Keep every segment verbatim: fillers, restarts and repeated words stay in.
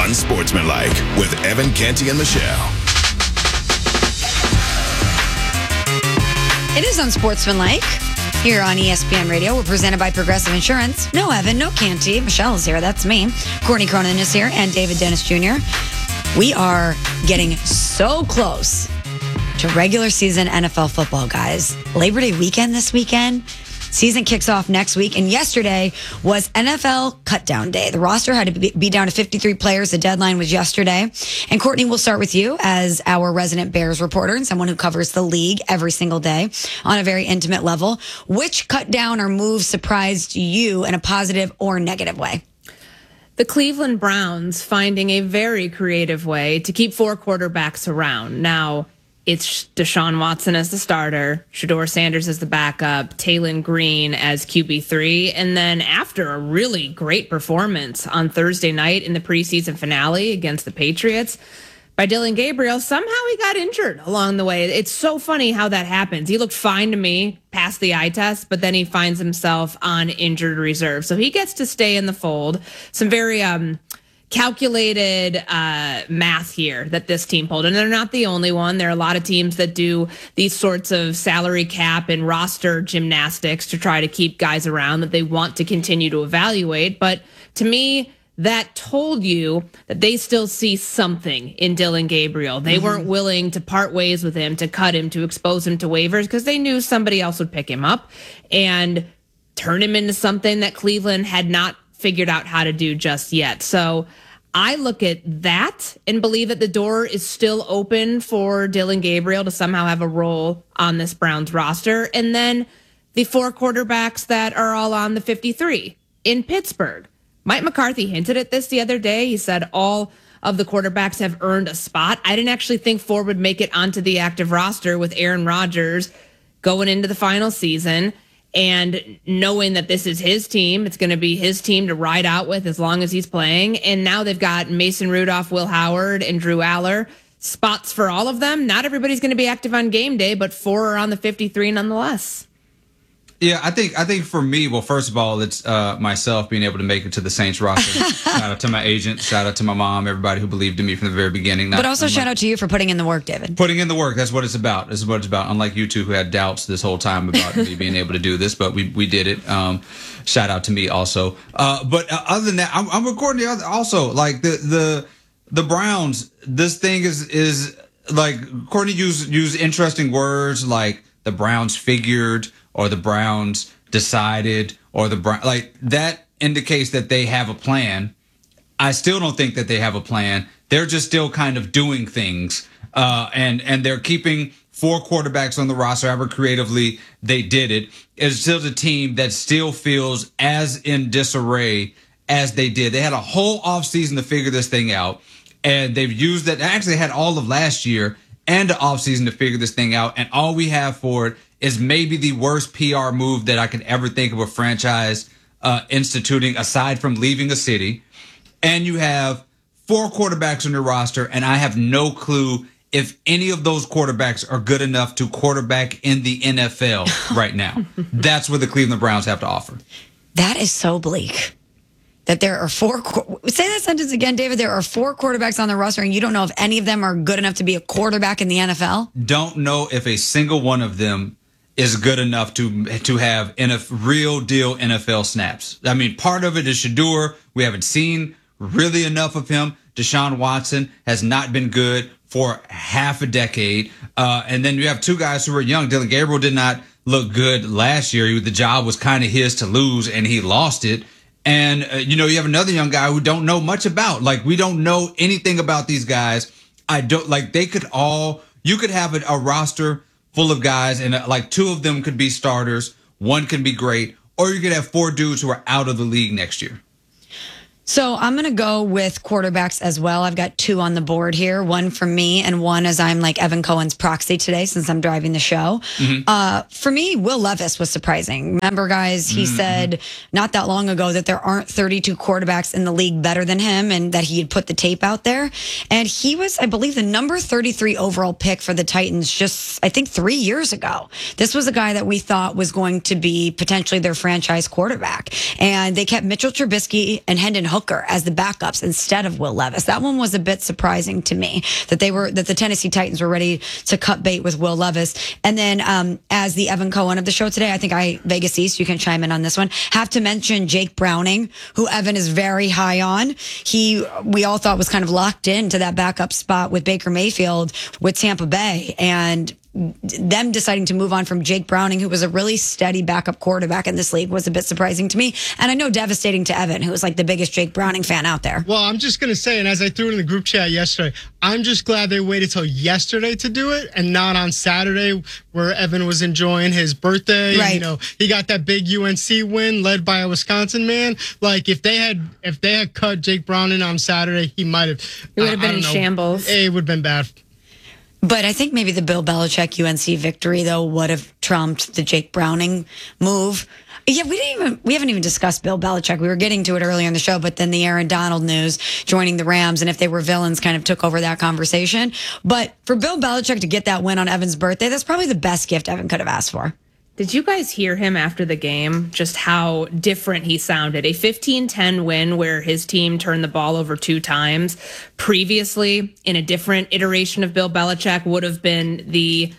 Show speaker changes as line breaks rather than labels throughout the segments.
Unsportsmanlike with Evan Canty and Michelle.
It is Unsportsmanlike here on E S P N Radio. We're presented by Progressive Insurance. No Evan, no Canty. Michelle is here. That's me. Courtney Cronin is here, and David Dennis Junior We are getting so close to regular season N F L football, guys. Labor Day weekend this weekend. Season kicks off next week, and yesterday was N F L cutdown day. The roster had to be down to fifty-three players. The deadline was yesterday. And Courtney, we'll start with you as our resident Bears reporter and someone who covers the league every single day on a very intimate level. Which cut down or move surprised you in a positive or negative way?
The Cleveland Browns finding a very creative way to keep four quarterbacks around. Now, it's Deshaun Watson as the starter, Shedeur Sanders as the backup, Taylon Green as Q B three, and then after a really great performance on Thursday night in the preseason finale against the Patriots by Dillon Gabriel, somehow he got injured along the way. It's so funny how that happens. He looked fine to me, passed the eye test, but then he finds himself on injured reserve. So he gets to stay in the fold. Some very um calculated uh, math here that this team pulled. And they're not the only one. There are a lot of teams that do these sorts of salary cap and roster gymnastics to try to keep guys around that they want to continue to evaluate. But to me, that told you that they still see something in Dillon Gabriel. They mm-hmm. weren't willing to part ways with him, to cut him, to expose him to waivers, because they knew somebody else would pick him up and turn him into something that Cleveland had not figured out how to do just yet. So I look at that and believe that the door is still open for Dillon Gabriel to somehow have a role on this Browns roster. And then the four quarterbacks that are all on the fifty-three in Pittsburgh. Mike McCarthy hinted at this the other day. He said all of the quarterbacks have earned a spot. I didn't actually think four would make it onto the active roster with Aaron Rodgers going into the final season. And knowing that this is his team, it's going to be his team to ride out with as long as he's playing. And now they've got Mason Rudolph, Will Howard, and Drew Aller. Spots for all of them. Not everybody's going to be active on game day, but four are on the fifty-three nonetheless.
Yeah, I think I think for me, well, first of all, it's uh, myself being able to make it to the Saints roster. Shout out to my agent. Shout out to my mom, everybody who believed in me from the very beginning. Not,
but also
unlike,
shout out to you for putting in the work, David.
Putting in the work. That's what it's about. This is what it's about. Unlike you two who had doubts this whole time about me being able to do this, but we we did it. Um, shout out to me also. Uh, but uh, other than that, I'm, I'm recording the other, also like the the the Browns. This thing is is like Courtney used used interesting words like the Browns figured, or the Browns decided, or the Browns, like that indicates that they have a plan. I still don't think that they have a plan. They're just still kind of doing things, uh, and and they're keeping four quarterbacks on the roster. However creatively they did it, it's still a team that still feels as in disarray as they did. They had a whole offseason to figure this thing out, and they've used that. They actually had all of last year and the offseason to figure this thing out, and all we have for it is maybe the worst P R move that I could ever think of a franchise uh, instituting, aside from leaving a city. And you have four quarterbacks on your roster, and I have no clue if any of those quarterbacks are good enough to quarterback in the N F L right now. That's what the Cleveland Browns have to offer.
That is so bleak. That there are four, say that sentence again, David, there are four quarterbacks on the roster and you don't know if any of them are good enough to be a quarterback in the N F L?
Don't know if a single one of them is good enough to to have N F, real deal N F L snaps. I mean, part of it is Shedeur. We haven't seen really enough of him. Deshaun Watson has not been good for half a decade. Uh, and then you have two guys who are young. Dillon Gabriel did not look good last year. The job was kind of his to lose, and he lost it. And, uh, you know, you have another young guy who don't know much about. Like, we don't know anything about these guys. I don't, like, they could all, you could have a, a roster full of guys, and uh, like two of them could be starters, one can be great, or you could have four dudes who are out of the league next year.
So I'm going to go with quarterbacks as well. I've got two on the board here, one from me and one as I'm like Evan Cohen's proxy today since I'm driving the show. Mm-hmm. Uh, for me, Will Levis was surprising. Remember, guys, he mm-hmm. said not that long ago that there aren't thirty-two quarterbacks in the league better than him and that he had put the tape out there. And he was, I believe, the number thirty-three overall pick for the Titans just, I think, three years ago. This was a guy that we thought was going to be potentially their franchise quarterback. And they kept Mitchell Trubisky and Hendon Hooker Hooker as the backups instead of Will Levis. That one was a bit surprising to me that they were that the Tennessee Titans were ready to cut bait with Will Levis. And then um, as the Evan Cohen of the show today, I think I Vegas East, you can chime in on this one. Have to mention Jake Browning, who Evan is very high on. He we all thought was kind of locked into that backup spot with Baker Mayfield with Tampa Bay, and them deciding to move on from Jake Browning, who was a really steady backup quarterback in this league, was a bit surprising to me. And I know devastating to Evan, who was like the biggest Jake Browning fan out there.
Well, I'm just going to say, and as I threw it in the group chat yesterday, I'm just glad they waited till yesterday to do it and not on Saturday where Evan was enjoying his birthday.
Right.
And, you know, he got that big U N C win led by a Wisconsin man. Like if they had if they had cut Jake Browning on Saturday, he might have.
It would have
uh,
been in
know,
shambles.
It would have been bad.
But I think maybe the Bill Belichick U N C victory, though, would have trumped the Jake Browning move. Yeah, we didn't even we haven't even discussed Bill Belichick. We were getting to it earlier in the show, but then the Aaron Donald news joining the Rams, and if they were villains, kind of took over that conversation. But for Bill Belichick to get that win on Evan's birthday, that's probably the best gift Evan could have asked for.
Did you guys hear him after the game? Just how different he sounded. A fifteen ten win where his team turned the ball over two times. Previously, in a different iteration of Bill Belichick, would have been the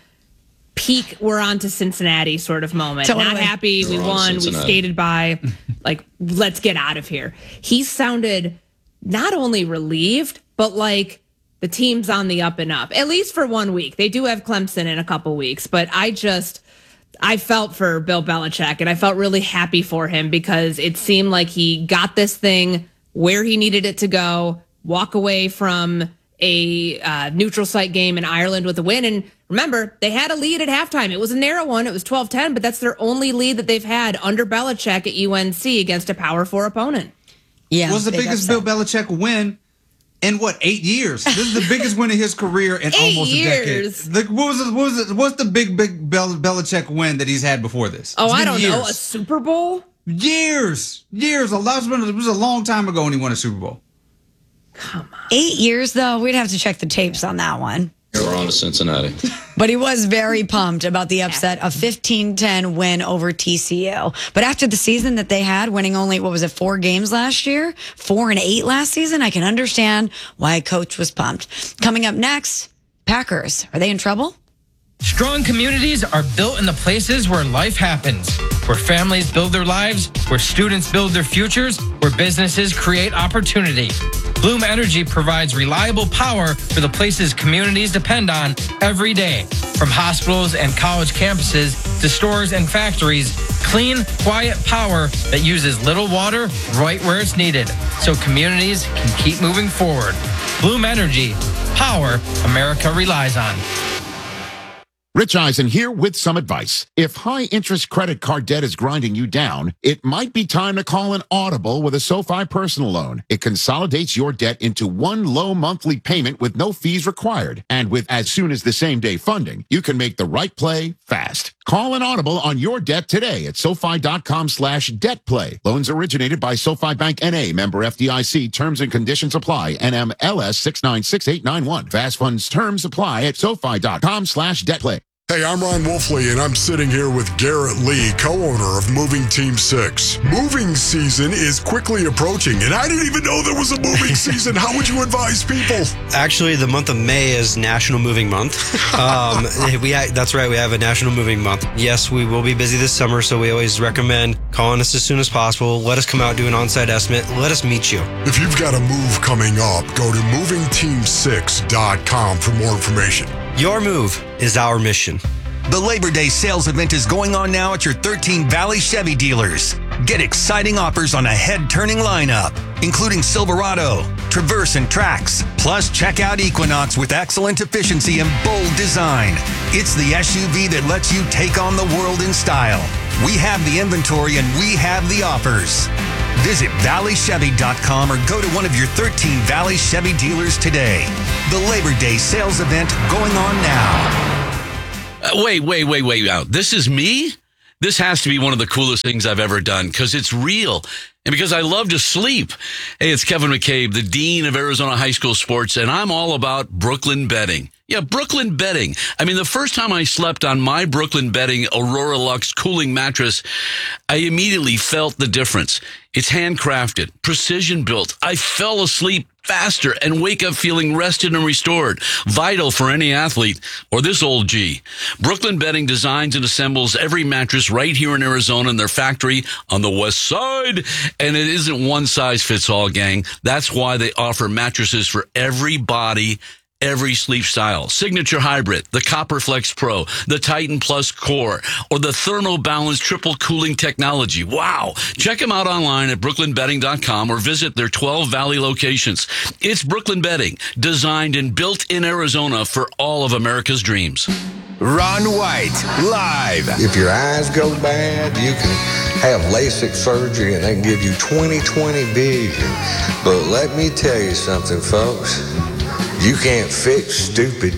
peak we're on to Cincinnati sort of moment.
Totally.
Not happy, we
We're on
won, we
Cincinnati.
skated by, like, let's get out of here. He sounded not only relieved, but like the team's on the up and up, at least for one week. They do have Clemson in a couple weeks, but I just... I felt for Bill Belichick, and I felt really happy for him because it seemed like he got this thing where he needed it to go, walk away from a uh, neutral site game in Ireland with a win. And remember, they had a lead at halftime. It was a narrow one. It was twelve ten, but that's their only lead that they've had under Belichick at U N C against a Power Four opponent.
Yeah,
was the
big
biggest
upset.
Bill Belichick win in what, eight years? This is the biggest win of his career in
Eight
almost
years.
a decade. The, what was the, what was the, what's the big big Bel, Belichick win that he's had before this?
Oh,
It's
I
been
don't know.
years.
A Super Bowl?
Years, years. A lot. It was a long time ago when he won a Super Bowl.
Eight years, though, we'd have to check the tapes on that one.
We're on to Cincinnati.
But he was very pumped about the upset, a fifteen ten win over T C U. But after the season that they had, winning only, what was it, four games last year? Four and eight last season? I can understand why Coach was pumped. Coming up next, Packers. Are they in trouble?
Strong communities are built in the places where life happens, where families build their lives, where students build their futures, where businesses create opportunity. Bloom Energy provides reliable power for the places communities depend on every day. From hospitals and college campuses to stores and factories, clean, quiet power that uses little water right where it's needed, so communities can keep moving forward. Bloom Energy, power America relies on.
Rich Eisen here with some advice. If high-interest credit card debt is grinding you down, it might be time to call an Audible with a SoFi personal loan. It consolidates your debt into one low monthly payment with no fees required. And with as soon as the same day funding, you can make the right play fast. Call an Audible on your debt today at SoFi.com slash debt play. Loans originated by SoFi Bank N A, member F D I C. Terms and conditions apply. N M L S six nine six eight nine one. Fast funds terms apply at SoFi.com slash debt play.
Hey, I'm Ron Wolfley, and I'm sitting here with Garrett Lee, co-owner of Moving Team six. Moving season is quickly approaching, and I didn't even know there was a moving season. How would you advise people?
Actually, the month of May is National Moving Month. Um, we ha- That's right, we have a National Moving Month. Yes, we will be busy this summer, so we always recommend calling us as soon as possible. Let us come out, do an on-site estimate. Let us meet you.
If you've got a move coming up, go to moving team six dot com for more information.
Your move is our mission.
The Labor Day sales event is going on now at your thirteen Valley Chevy dealers. Get exciting offers on a head-turning lineup, including Silverado, Traverse, and Trax. Plus, check out Equinox with excellent efficiency and bold design. It's the S U V that lets you take on the world in style. We have the inventory and we have the offers. Visit valley chevy dot com or go to one of your thirteen Valley Chevy dealers today. The Labor Day sales event going on now.
Uh, wait, wait, wait, wait. Now, this is me? This has to be one of the coolest things I've ever done because it's real and because I love to sleep. Hey, it's Kevin McCabe, the Dean of Arizona High School Sports, and I'm all about Brooklyn betting. Yeah, Brooklyn Bedding. I mean, the first time I slept on my Brooklyn Bedding Aurora Lux cooling mattress, I immediately felt the difference. It's handcrafted, precision built. I fell asleep faster and wake up feeling rested and restored. Vital for any athlete or this old G. Brooklyn Bedding designs and assembles every mattress right here in Arizona in their factory on the west side. And it isn't one size fits all, gang. That's why they offer mattresses for every body, every sleep style. Signature Hybrid, the Copperflex Pro, the Titan Plus Core, or the Thermobalance Triple Cooling Technology. Wow. Check them out online at brooklyn bedding dot com or visit their twelve Valley locations. It's Brooklyn Bedding, designed and built in Arizona for all of America's dreams.
Ron White, live.
If your eyes go bad, you can have LASIK surgery and they can give you twenty twenty vision. But let me tell you something, folks. You can't fix stupid.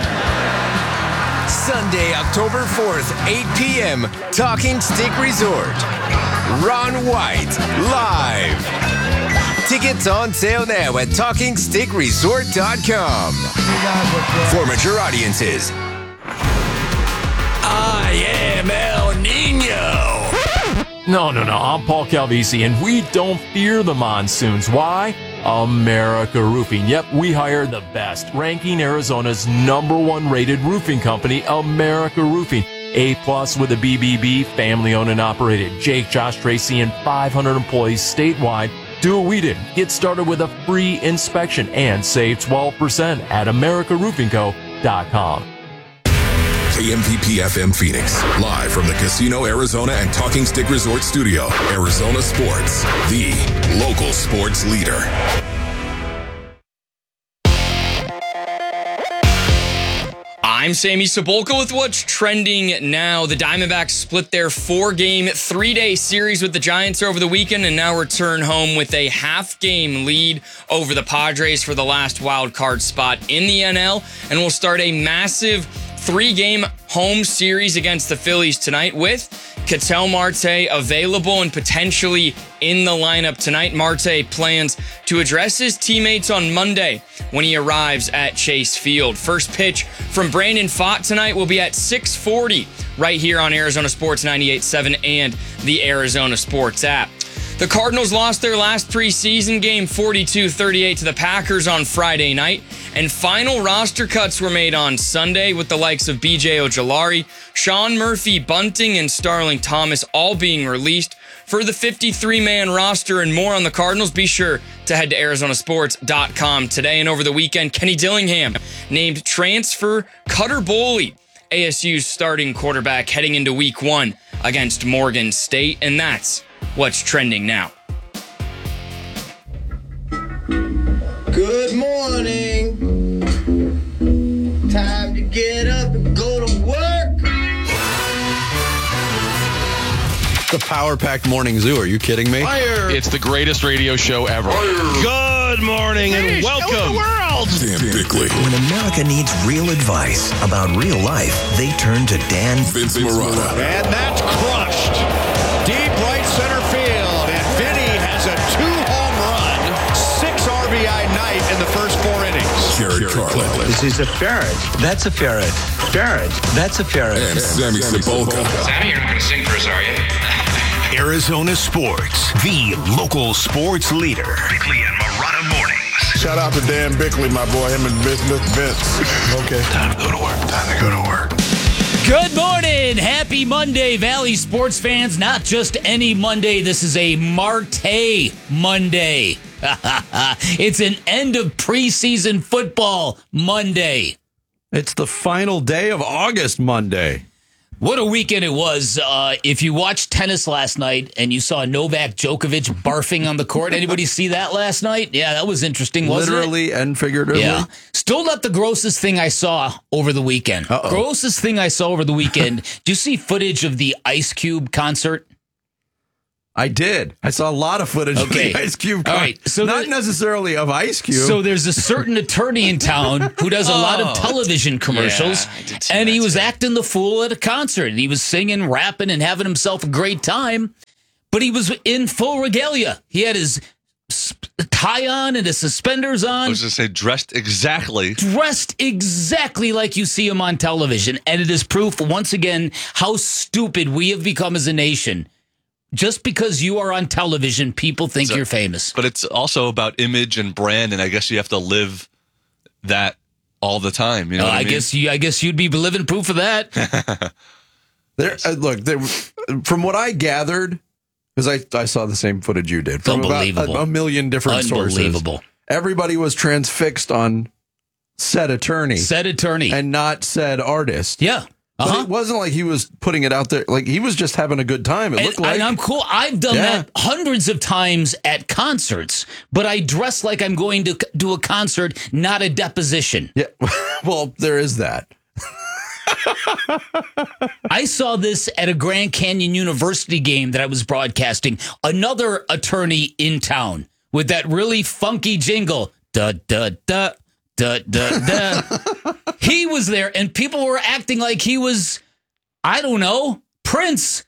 Sunday, October fourth, eight p.m., Talking Stick Resort. Ron White, live. Tickets on sale now at talking stick resort dot com. For mature audiences. I am El Nino.
No, no, no. I'm Paul Calvisi, and we don't fear the monsoons. Why? America Roofing. Yep, we hire the best, ranking Arizona's number one rated roofing company, America Roofing. A plus with a B B B, family owned and operated. Jake, Josh, Tracy, and five hundred employees statewide. Do what we did. Get started with a free inspection and save twelve percent at america roofing co dot com.
K M P P F M Phoenix, live from the Casino Arizona and Talking Stick Resort Studio. Arizona Sports, the local sports leader.
I'm Sammy Cebulka with what's trending now. The Diamondbacks split their four-game, three-day series with the Giants over the weekend and now return home with a half-game lead over the Padres for the last wild card spot in the N L, and will start a massive three-game home series against the Phillies tonight with Ketel Marte available and potentially in the lineup tonight. Marte plans to address his teammates on Monday when he arrives at Chase Field. First pitch from Brandon Pfaadt tonight will be at six forty right here on Arizona Sports ninety-eight point seven and the Arizona Sports app. The Cardinals lost their last preseason game forty-two thirty-eight to the Packers on Friday night, and final roster cuts were made on Sunday with the likes of B J Ojulari, Sean Murphy, Bunting, and Starling Thomas all being released. For the fifty-three man roster and more on the Cardinals, be sure to head to arizona sports dot com today. And over the weekend, Kenny Dillingham named transfer Cutter Boley A S U's starting quarterback heading into week one against Morgan State, and that's what's trending now.
Good morning. Time to get up and go to work.
The power-packed morning zoo. Are you kidding me?
Fire. It's the greatest radio show ever.
Fire.
Good morning and
Fish,
welcome.
the world.
Dan Bickley.
When America needs real advice about real life, they turn to Dan
Vince Marotta.
And that's crushed. Deep right center field. And Vinny has a two-home run, six R B I night in the first four innings.
Jared Carlin.
This is a ferret. That's a ferret. Ferret. That's a ferret.
And Sammy Cebulka.
Sammy, you're not going to sing for us, are you?
Arizona Sports, the local sports leader.
Bickley and Marotta mornings.
Shout out to Dan Bickley, my boy. Him and Business Vince. Okay.
Time to go to work. Time to go to work.
Good morning. Happy Monday, Valley sports fans. Not just any Monday. This is a Marte Monday. It's an end of preseason football Monday.
It's the final day of August Monday.
What a weekend it was. Uh, if you watched tennis last night and you saw Novak Djokovic barfing on the court, anybody see that last night? Yeah, that was interesting, wasn't
Literally
it?
and figuratively.
Yeah. Still not the grossest thing I saw over the weekend.
Uh-oh.
Grossest thing I saw over the weekend. Do you see footage of the Ice Cube concert?
I did. I saw a lot of footage
Okay.
of the Ice Cube.
All right. So
not
the,
necessarily of Ice Cube.
So there's a certain attorney in town who does a lot of television commercials,
Yeah,
and he was acting the fool at a concert. And he was singing, rapping, and having himself a great time, but he was in full regalia. He had his tie on and his suspenders on.
I was going to say dressed exactly.
Dressed exactly like you see him on television. And it is proof, once again, how stupid we have become as a nation. Just because you are on television, people think
So-
you're famous.
But it's also about image and brand, and I guess you have to live that all the time. You know
Uh,
what I,
I
mean?
guess you. I guess you'd be living proof of that.
There, uh, look, there, from what I gathered, because I, I saw the same footage you did, from about
Unbelievable.
a, a million different sources.
Unbelievable.
Everybody was transfixed on said attorney.
Said attorney.
And not said artist.
Yeah.
But
Uh-huh.
it wasn't like he was putting it out there. Like, he was just having a good time. It
And,
looked like.
and I'm cool. I've done
Yeah.
that hundreds of times at concerts, but I dress like I'm going to do a concert, not a deposition.
Yeah. Well, there is that.
I saw this at a Grand Canyon University game that I was broadcasting. Another attorney in town with that really funky jingle. Da, da, da, da, da, da. He was there, and people were acting like he was, I don't know, Prince.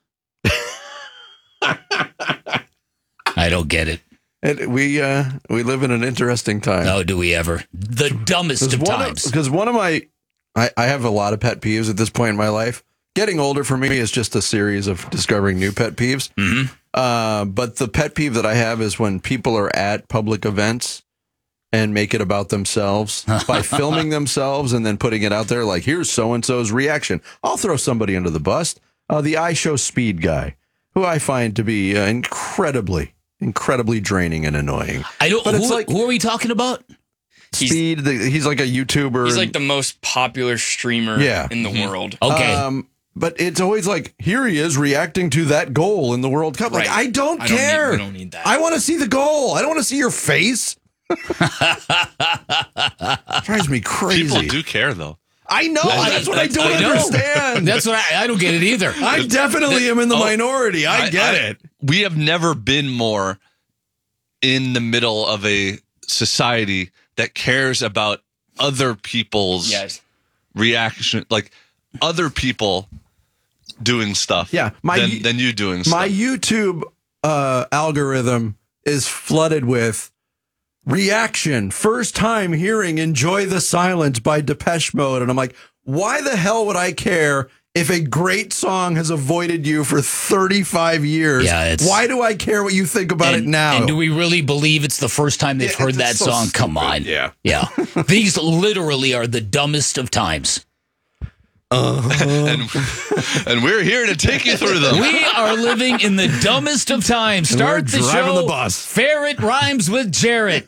I don't get it.
And we uh, we live in an interesting time.
Oh, do we ever? The dumbest of times.
Because one of my, I, I have a lot of pet peeves at this point in my life. Getting older for me is just a series of discovering new pet peeves.
Mm-hmm.
Uh, but the pet peeve that I have is when people are at public events and make it about themselves by filming themselves and then putting it out there like, here's so-and-so's reaction. I'll throw somebody under the bus. Uh, the iShow Speed guy, who I find to be uh, incredibly, incredibly draining and annoying.
I don't.
But
Who,
it's like
who are we talking about?
Speed. The, he's like a YouTuber.
He's like the most popular streamer
Yeah.
in the world.
Um, but it's always like, here he is reacting to that goal in the World Cup. Like,
Right.
I don't
I don't
care.
need- we don't need that.
I want to see the goal. I don't want to see your face. Drives me crazy.
People do care, though.
I know. That's what I don't
I know.
understand.
That's what I, I don't get it either.
I definitely am in the
Oh,
minority. I, get
I-
it.
We have never been more in the middle of a society that cares about other people's
Yes.
reaction, like other people doing stuff.
Yeah, my-
than, than you doing stuff.
My YouTube uh, algorithm is flooded with reaction. First time hearing Enjoy the Silence by Depeche Mode. And I'm like, why the hell would I care if a great song has avoided you for thirty-five years?
Yeah, it's-
why do I care what you think about
and,
it now?
And do we really believe it's the first time they've
Yeah,
heard
it's
that
so
song? Come
stupid.
on.
Yeah.
Yeah. These literally are the dumbest of times.
and, and we're here to take you through them.
We are living in the dumbest of times.
And we're
Start the
driving
show.
the bus.
Ferret rhymes with Jarrett.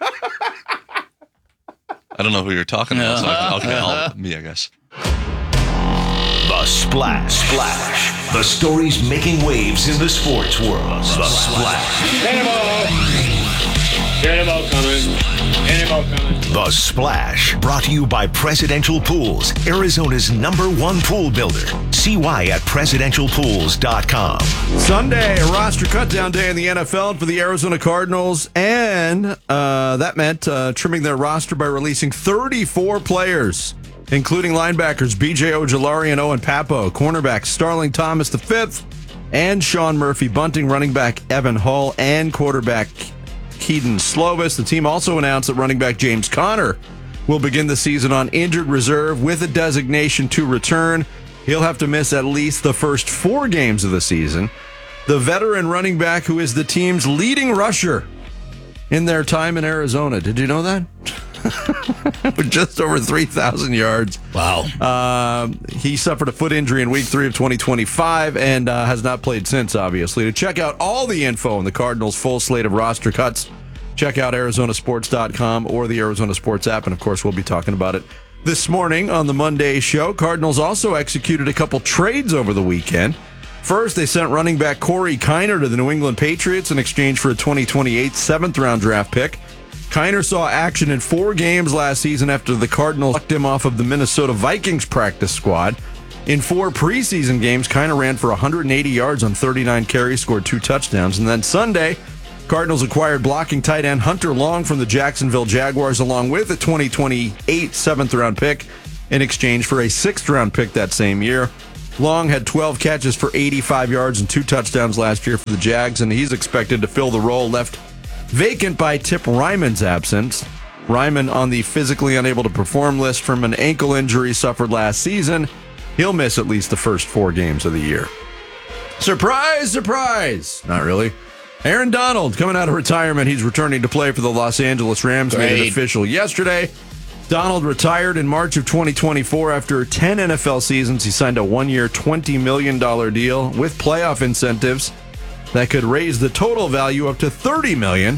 I don't know who you're talking about, so I can, okay, I'll, me, I guess.
The Splash. Splash. The stories making waves in the sports world. The Splash.
Cannonball coming. Cannonball coming.
The Splash. Brought to you by Presidential Pools, Arizona's number one pool builder. See why at presidential pools dot com.
Sunday, a roster cutdown day in the N F L for the Arizona Cardinals, and uh, that meant uh, trimming their roster by releasing thirty-four players, including linebackers B J Ojolari and Owen Papo, cornerback Starling Thomas the fifth, and Sean Murphy Bunting, running back Evan Hull, and quarterback Keaton Slovis. The team also announced that running back James Conner will begin the season on injured reserve with a designation to return. He'll have to miss at least the first four games of the season. The veteran running back who is the team's leading rusher in their time in Arizona. Did you know that? With just over three thousand yards.
Wow.
Um, he suffered a foot injury in week three of twenty twenty-five and uh, has not played since, obviously. To check out all the info on the Cardinals' full slate of roster cuts, check out arizona sports dot com or the Arizona Sports app. And, of course, we'll be talking about it this morning on the Monday show. Cardinals also executed a couple trades over the weekend. First, they sent running back Corey Kiner to the New England Patriots in exchange for a twenty twenty-eight seventh-round draft pick. Kiner saw action in four games last season after the Cardinals plucked him off of the Minnesota Vikings practice squad. In four preseason games, Kiner ran for one hundred eighty yards on thirty-nine carries, scored two touchdowns. And then Sunday, Cardinals acquired blocking tight end Hunter Long from the Jacksonville Jaguars along with a twenty twenty-eight seventh-round pick in exchange for a sixth-round pick that same year. Long had twelve catches for eighty-five yards and two touchdowns last year for the Jags, and he's expected to fill the role left vacant by Tip Ryman's absence. Ryman on the physically unable to perform list from an ankle injury suffered last season. He'll miss at least the first four games of the year. Surprise, surprise. Not really. Aaron Donald coming out of retirement. He's returning to play for the Los Angeles Rams. Great. Made it official yesterday. Donald retired in March of twenty twenty-four after ten N F L seasons. He signed a one-year, twenty million dollars deal with playoff incentives that could raise the total value up to thirty million dollars.